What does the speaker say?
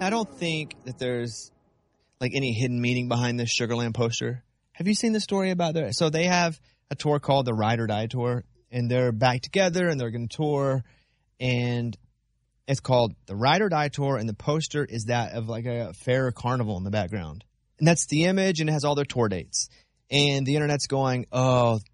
I don't think that there's like any hidden meaning behind this Sugarland poster. Have you seen the story about their? So they have a tour called the Ride or Die Tour, and they're back together and they're going to tour, and it's called the Ride or Die Tour, and the poster is that of like a fair or carnival in the background, and that's the image, and it has all their tour dates. And the internet's going, oh,